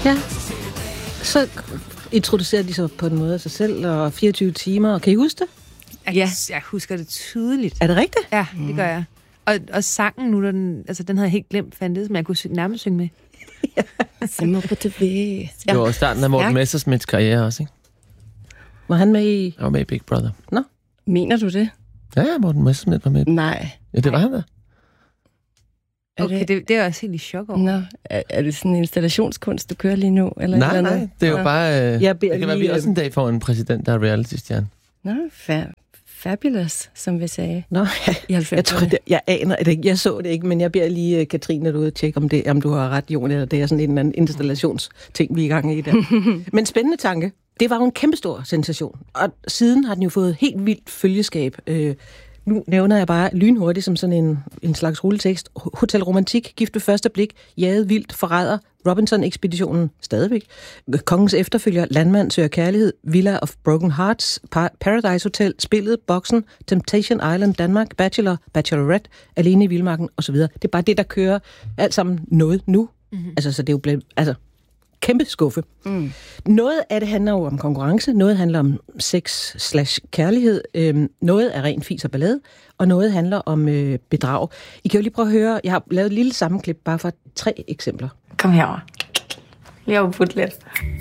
Ja. Så introducerer de sig på en måde af sig selv, og 24 timer. Kan I huske det? Ja, jeg husker det tydeligt. Er det rigtigt? Ja, det gør jeg. Og sangen nu, den havde jeg helt glemt fandtes, men jeg kunne nærmest synge med. Simmer på TV. Det var starten af Morten Messersmiths karriere også, ikke? Var han med i... Han var med i Big Brother. Nå? Mener du det? Ja, Morten Messersmith var med. Nej. Ja, det var han da. Okay, det er jeg også helt i chok over. Nå, er det sådan en installationskunst, du kører lige nu? Eller Nej, eller nej, det er jo bare... det kan være, vi også en dag får en præsident, der er reality-stjerne. Nå, fabulous, som vi sagde. Nå, jeg aner det ikke. Jeg så det ikke, men jeg beder lige Katrine derude at tjekke, om du har ret, Jon, eller det er sådan en eller anden installationsting, vi er i gang i der. Men spændende tanke. Det var jo en kæmpestor sensation, og siden har den jo fået helt vildt følgeskab. Nu nævner jeg bare lynhurtigt som sådan en slags rulletekst. Hotel Romantik, Gift ved første blik, Jaget vildt, Forræder, Robinson-ekspeditionen, stadigvæk. Kongens efterfølger, Landmand søger kærlighed, Villa of Broken Hearts, Paradise Hotel, Spillet, Boksen, Temptation Island, Danmark, Bachelor, Bachelorette, Alene i Vildmarken osv. Det er bare det, der kører alt sammen noget nu. Mm-hmm. Altså, så det er jo blevet... Altså, kæmpe skuffe. Mm. Noget af det handler jo om konkurrence, noget handler om sex/kærlighed, noget er ren fis og ballade, og noget handler om bedrag. I kan jo lige prøve at høre, jeg har lavet et lille sammenklip bare for 3 eksempler. Kom herover. Lige over putt lidt.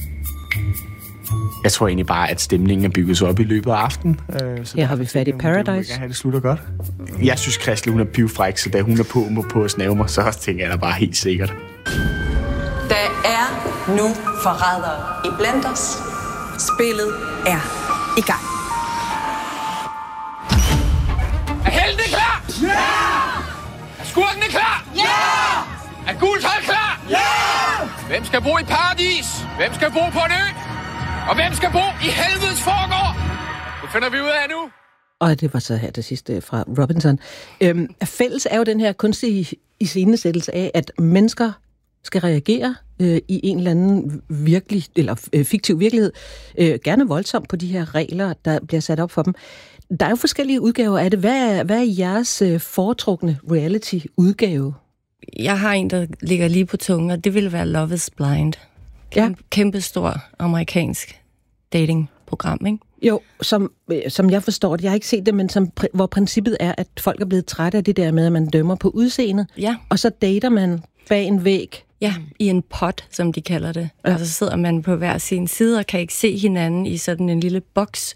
Jeg tror egentlig bare, at stemningen er bygget sig op i løbet af aftenen. Her har vi fat i Paradise. Det slutter godt. Jeg synes, Christel, hun er pivfræk, så da hun er på at snave mig, så også tænker jeg da bare helt sikkert. Der er nu forrædere i Blenders. Spillet er i gang. Er helten klar? Ja! Er skurken klar? Ja! Er guldtøjet klar? Ja! Hvem skal bo i paradis? Hvem skal bo på en ø? Og hvem skal bo i helvedes forgård? Det finder vi ud af nu. Og det var så her det sidste fra Robinson. Fælles er jo den her kunstige iscenesættelse af, at mennesker skal reagere i en eller anden virkelig, eller fiktiv virkelighed, gerne voldsomt på de her regler, der bliver sat op for dem. Der er jo forskellige udgaver af det. Hvad er jeres foretrukne reality-udgave? Jeg har en, der ligger lige på tungen, og det ville være Love is Blind. Kæmpestor amerikansk datingprogram, ikke? Jo, som jeg forstår det, jeg har ikke set det, men hvor princippet er, at folk er blevet trætte af det der med, at man dømmer på udseendet, og så dater man bag en væg. Ja, i en pot, som de kalder det. Ja. Og så sidder man på hver sin side og kan ikke se hinanden i sådan en lille boks.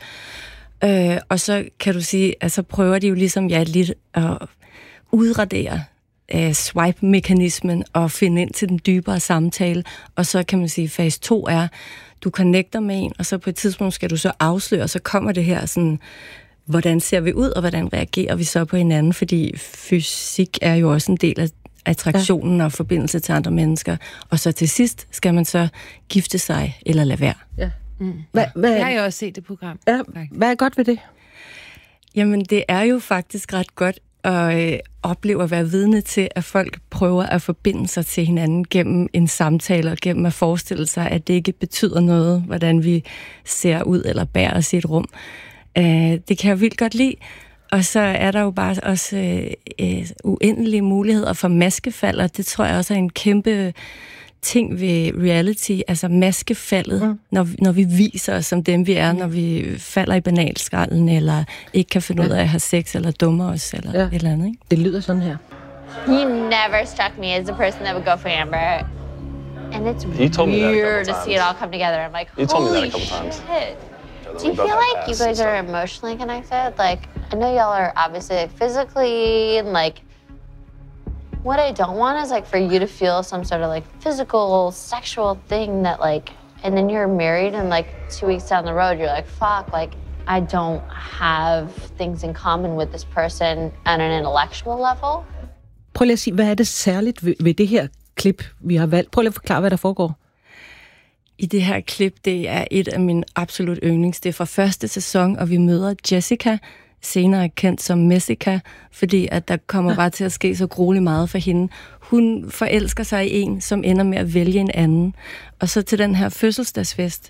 Og så kan du sige, at så prøver de jo ligesom lidt at udradere swipe-mekanismen og finde ind til den dybere samtale. Og så kan man sige, at fase 2 er, du connecter med en, og så på et tidspunkt skal du så afsløre, og så kommer det her sådan, hvordan ser vi ud, og hvordan reagerer vi så på hinanden, fordi fysik er jo også en del af attraktionen og forbindelse til andre mennesker. Og så til sidst skal man så gifte sig eller lade være. Ja. Jeg har jo også set det program. Ja, hvad er godt ved det? Jamen, det er jo faktisk ret godt at opleve at være vidne til, at folk prøver at forbinde sig til hinanden gennem en samtale og gennem at forestille sig, at det ikke betyder noget, hvordan vi ser ud eller bærer os i et rum. Det kan jeg vildt godt lide. Og så er der jo bare også uendelige muligheder for maskefald, og det tror jeg også er en kæmpe ting ved reality, altså maskefaldet, når vi viser os som dem, vi er, når vi falder i banalskralden, eller ikke kan finde ud af at have sex, eller dummer os, eller et eller andet, ikke? Det lyder sådan her. He never struck me as the person that would go for Amber. And it's weird to see it all come together. I'm like, holy shit. Do you feel like you guys are emotionally connected? Like, I know y'all are obviously like, physically and like, what I don't want is like for you to feel some sort of like physical, sexual thing that like, and then you're married and like 2 weeks down the road, you're like, fuck, like, I don't have things in common with this person on an intellectual level. Prøv lige at sige, hvad er det særligt ved det her klip, vi har valgt? Prøv lige at forklare, hvad der foregår. I det her klip, det er et af mine absolut yndlings. Det er fra første sæson, og vi møder Jessica, senere kendt som Messica, fordi at der kommer bare til at ske så grueligt meget for hende. Hun forelsker sig i en, som ender med at vælge en anden. Og så til den her fødselsdagsfest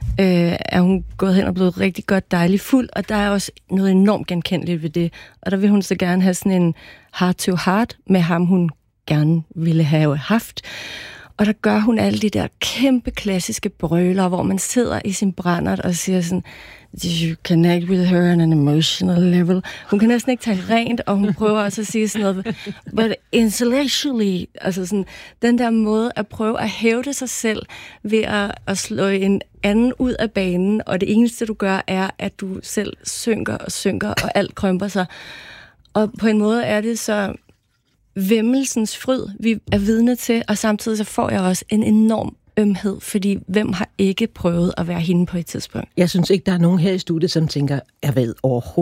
er hun gået hen og blevet rigtig godt dejligt fuld, og der er også noget enormt genkendeligt ved det. Og der vil hun så gerne have sådan en heart-to-heart med ham, hun gerne ville have haft. Og der gør hun alle de der kæmpe klassiske brøler, hvor man sidder i sin brændert og siger sådan, you connect with her on an emotional level. Hun kan næsten ikke tage rent, og hun prøver også at sige sådan noget, but intellectually, altså sådan, den der måde at prøve at hævde sig selv ved at slå en anden ud af banen, og det eneste du gør er, at du selv synker, og alt krømper sig. Og på en måde er det så væmmelsens fryd, vi er vidne til, og samtidig så får jeg også en enorm ømhed, fordi hvem har ikke prøvet at være hende på et tidspunkt? Jeg synes ikke, der er nogen her i studiet, som tænker, jeg ved overhovedet